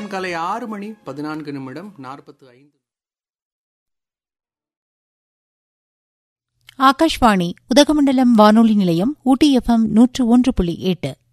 நேரம் காலை 6:14:45. ஆகாஷ்வாணி உதகமண்டலம் வானொலி நிலையம் ஊட்டி FM 101.8.